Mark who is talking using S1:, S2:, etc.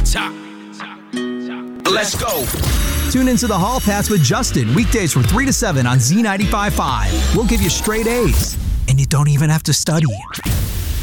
S1: top. Let's go.
S2: Tune into the Hall Pass with Justin, weekdays from 3 to 7 on Z95.5. We'll give you straight A's, and you don't even have to study.